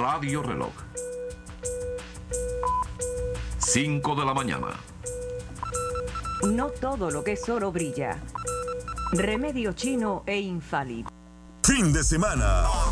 Radio Reloj. 5 de la mañana. No todo lo que es oro brilla. Remedio chino e infalible. Fin de semana.